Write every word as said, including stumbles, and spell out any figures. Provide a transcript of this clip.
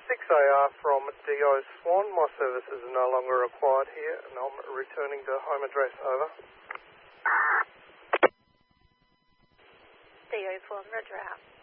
six A R from D O Swan. My services are no longer required here, and I'm returning to home address. Over. D O Swan, roger out.